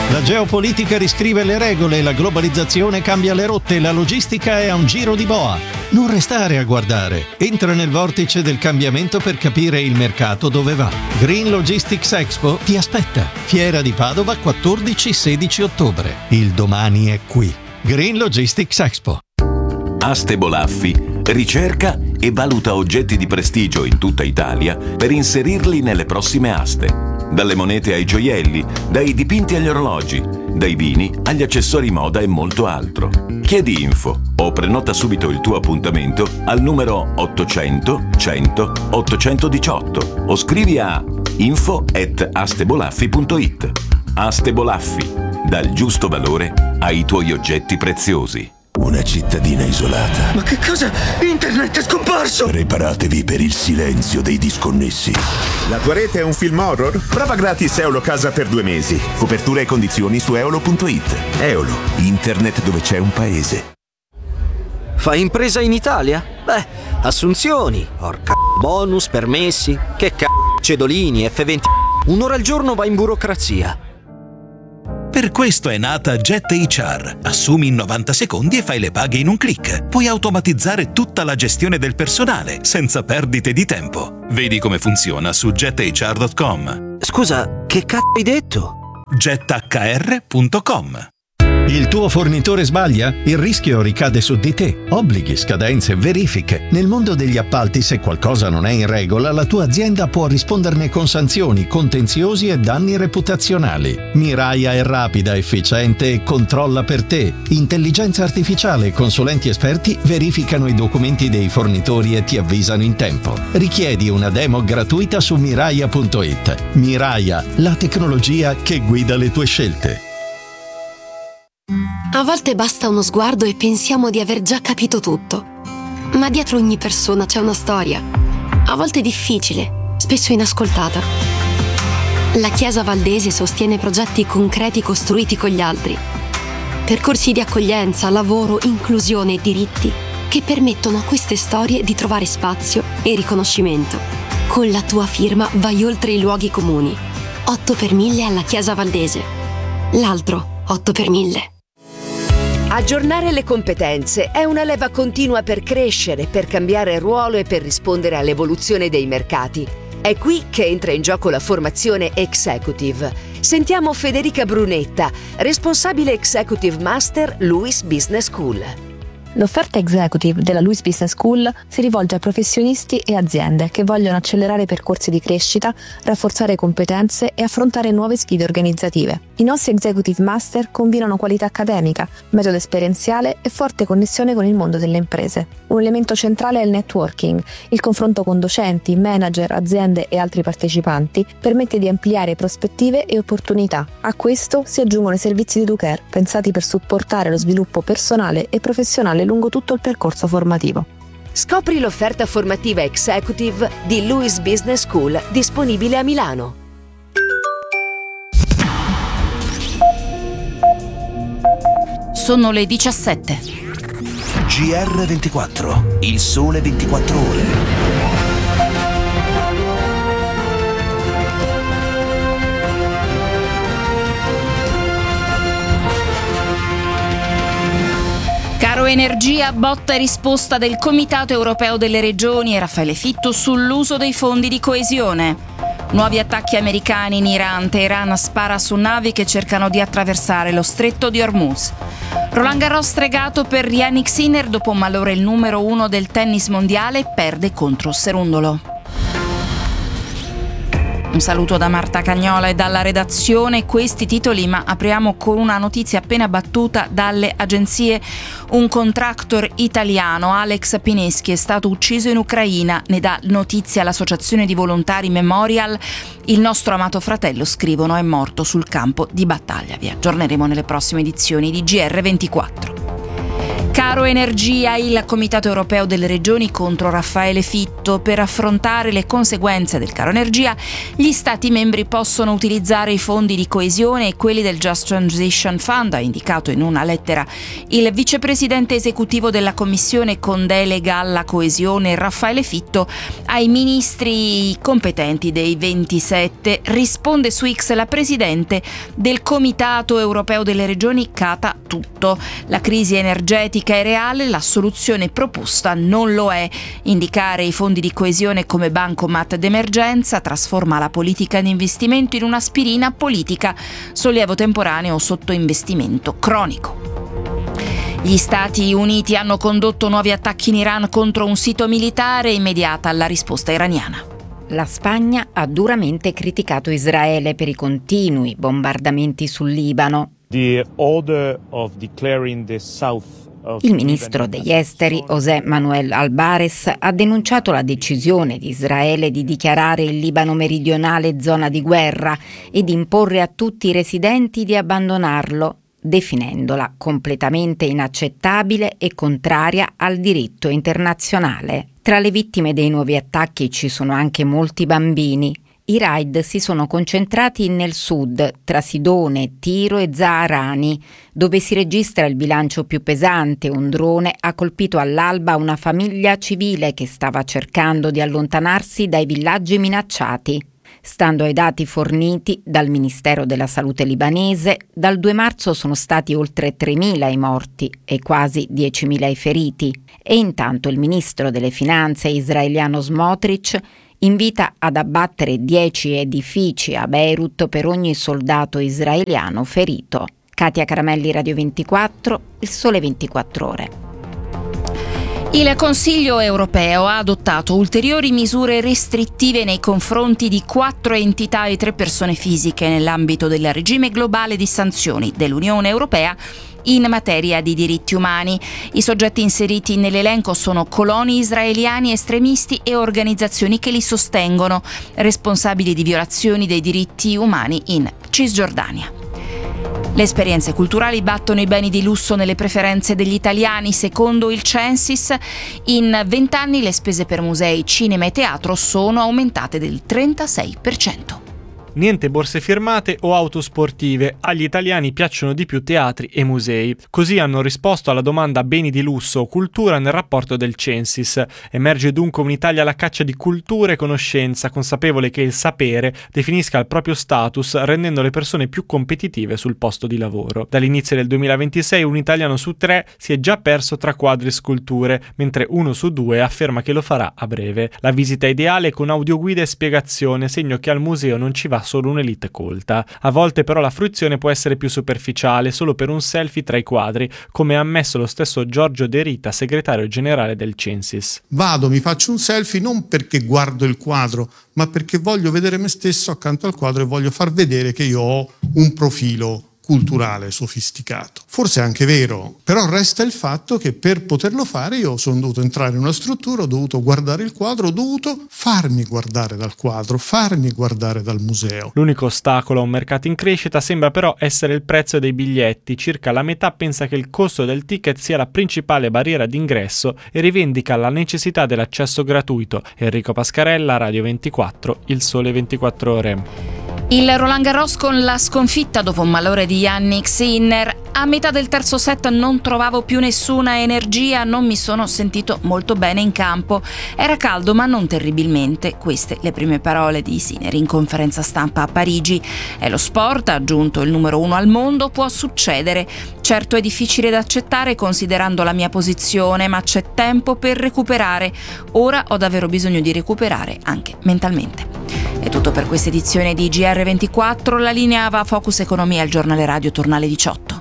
La geopolitica riscrive le regole, la globalizzazione cambia le rotte, la logistica è a un giro di boa. Non restare a guardare. Entra nel vortice del cambiamento per capire il mercato dove va. Green Logistics Expo ti aspetta. Fiera di Padova 14-16 ottobre. Il domani è qui. Green Logistics Expo. Aste Bolaffi ricerca e valuta oggetti di prestigio in tutta Italia per inserirli nelle prossime aste. Dalle monete ai gioielli, dai dipinti agli orologi, dai vini agli accessori moda e molto altro. Chiedi info o prenota subito il tuo appuntamento al numero 800 100 818 o scrivi a info@astebolaffi.it. Aste Bolaffi, dal giusto valore ai tuoi oggetti preziosi. Una cittadina isolata. Ma che cosa? Internet è scomparso! Preparatevi per il silenzio dei disconnessi. La tua rete è un film horror? Prova gratis Eolo Casa per 2 mesi. Copertura e condizioni su eolo.it. Eolo, internet dove c'è un paese. Fai impresa in Italia? Beh, assunzioni, bonus, permessi, cedolini, F20. Un'ora al giorno vai in burocrazia. Per questo è nata Jet HR. Assumi in 90 secondi e fai le paghe in un click. Puoi automatizzare tutta la gestione del personale senza perdite di tempo. Vedi come funziona su jethr.com. Scusa, che hai detto? jethr.com. Il tuo fornitore sbaglia? Il rischio ricade su di te. Obblighi, scadenze, verifiche. Nel mondo degli appalti, se qualcosa non è in regola, la tua azienda può risponderne con sanzioni, contenziosi e danni reputazionali. Miraia è rapida, efficiente e controlla per te. Intelligenza artificiale e consulenti esperti verificano i documenti dei fornitori e ti avvisano in tempo. Richiedi una demo gratuita su miraia.it. Miraia, la tecnologia che guida le tue scelte. A volte basta uno sguardo e pensiamo di aver già capito tutto. Ma dietro ogni persona c'è una storia. A volte difficile, spesso inascoltata. La Chiesa Valdese sostiene progetti concreti costruiti con gli altri. Percorsi di accoglienza, lavoro, inclusione e diritti che permettono a queste storie di trovare spazio e riconoscimento. Con la tua firma vai oltre i luoghi comuni. 8 per 1000 alla Chiesa Valdese. L'altro 8 per 1000. Aggiornare le competenze è una leva continua per crescere, per cambiare ruolo e per rispondere all'evoluzione dei mercati. È qui che entra in gioco la formazione Executive. Sentiamo Federica Brunetta, responsabile Executive Master LUISS Business School. L'offerta executive della LUISS Business School si rivolge a professionisti e aziende che vogliono accelerare percorsi di crescita, rafforzare competenze e affrontare nuove sfide organizzative. I nostri Executive Master combinano qualità accademica, metodo esperienziale e forte connessione con il mondo delle imprese. Un elemento centrale è il networking. Il confronto con docenti, manager, aziende e altri partecipanti permette di ampliare prospettive e opportunità. A questo si aggiungono i servizi di DoCare, pensati per supportare lo sviluppo personale e professionale lungo tutto il percorso formativo. Scopri l'offerta formativa Executive di LUISS Business School, disponibile a Milano. Sono le 17. GR24, il sole 24 ore. Caro energia, botta e risposta del Comitato Europeo delle Regioni e Raffaele Fitto sull'uso dei fondi di coesione. Nuovi attacchi americani in Iran. Teheran spara su navi che cercano di attraversare lo stretto di Hormuz. Roland Garros stregato per Jannik Sinner dopo un malore il numero 1 del tennis mondiale, perde contro Serundolo. Un saluto da Marta Cagnola e dalla redazione, questi titoli, ma apriamo con una notizia appena battuta dalle agenzie. Un contractor italiano, Alex Pineschi, è stato ucciso in Ucraina, ne dà notizia l'associazione di volontari Memorial. Il nostro amato fratello, scrivono, è morto sul campo di battaglia. Vi aggiorneremo nelle prossime edizioni di GR24. Caro energia, il Comitato Europeo delle Regioni contro Raffaele Fitto. Per affrontare le conseguenze del caro energia, gli Stati membri possono utilizzare i fondi di coesione e quelli del Just Transition Fund, ha indicato in una lettera il vicepresidente esecutivo della Commissione con delega alla coesione Raffaele Fitto ai ministri competenti dei 27. Risponde su X la presidente del Comitato Europeo delle Regioni Kata Tutto. La crisi energetica è reale, la soluzione proposta non lo è. Indicare i fondi di coesione come bancomat d'emergenza trasforma la politica di investimento in un'aspirina politica, sollievo temporaneo sotto investimento cronico. Gli Stati Uniti hanno condotto nuovi attacchi in Iran contro un sito militare, immediata la risposta iraniana. La Spagna ha duramente criticato Israele per i continui bombardamenti sul Libano. Il ministro degli esteri, José Manuel Albares, ha denunciato la decisione di Israele di dichiarare il Libano meridionale zona di guerra e di imporre a tutti i residenti di abbandonarlo, definendola completamente inaccettabile e contraria al diritto internazionale. Tra le vittime dei nuovi attacchi ci sono anche molti bambini. I raid si sono concentrati nel sud, tra Sidone, Tiro e Zaarani, dove si registra il bilancio più pesante. Un drone ha colpito all'alba una famiglia civile che stava cercando di allontanarsi dai villaggi minacciati. Stando ai dati forniti dal Ministero della Salute libanese, dal 2 marzo sono stati oltre 3.000 i morti e quasi 10.000 i feriti. E intanto il ministro delle Finanze israeliano Smotrich invita ad abbattere 10 edifici a Beirut per ogni soldato israeliano ferito. Katia Caramelli, Radio 24, Il Sole 24 Ore. Il Consiglio europeo ha adottato ulteriori misure restrittive nei confronti di 4 entità e 3 persone fisiche nell'ambito del regime globale di sanzioni dell'Unione Europea in materia di diritti umani. I soggetti inseriti nell'elenco sono coloni israeliani, estremisti e organizzazioni che li sostengono, responsabili di violazioni dei diritti umani in Cisgiordania. Le esperienze culturali battono i beni di lusso nelle preferenze degli italiani. Secondo il Censis, in 20 anni le spese per musei, cinema e teatro sono aumentate del 36%. Niente borse firmate o auto sportive, agli italiani piacciono di più teatri e musei. Così hanno risposto alla domanda beni di lusso o cultura nel rapporto del Censis. Emerge dunque un'Italia alla caccia di cultura e conoscenza, consapevole che il sapere definisca il proprio status, rendendo le persone più competitive sul posto di lavoro. Dall'inizio del 2026 un italiano su 3 si è già perso tra quadri e sculture, mentre 1 su 2 afferma che lo farà a breve. La visita ideale con audioguida e spiegazione, segno che al museo non ci va solo un'elite colta. A volte però la fruizione può essere più superficiale, solo per un selfie tra i quadri, come ha ammesso lo stesso Giorgio De Rita, segretario generale del Censis. Vado, mi faccio un selfie non perché guardo il quadro, ma perché voglio vedere me stesso accanto al quadro e voglio far vedere che io ho un profilo culturale sofisticato. Forse è anche vero, però resta il fatto che per poterlo fare io sono dovuto entrare in una struttura, ho dovuto guardare il quadro, ho dovuto farmi guardare dal quadro, farmi guardare dal museo. L'unico ostacolo a un mercato in crescita sembra però essere il prezzo dei biglietti. Circa la metà pensa che il costo del ticket sia la principale barriera d'ingresso e rivendica la necessità dell'accesso gratuito. Enrico Pascarella, Radio 24, Il Sole 24 Ore. Il Roland Garros con la sconfitta dopo un malore di Jannik Sinner. A metà del terzo set non trovavo più nessuna energia, non mi sono sentito molto bene in campo. Era caldo ma non terribilmente, queste le prime parole di Sinner in conferenza stampa a Parigi. È lo sport, ha aggiunto il numero 1 al mondo, può succedere. Certo è difficile da accettare considerando la mia posizione, ma c'è tempo per recuperare. Ora ho davvero bisogno di recuperare anche mentalmente. È tutto per questa edizione di GR24, la linea va a Focus Economia, il giornale radio torna alle 18.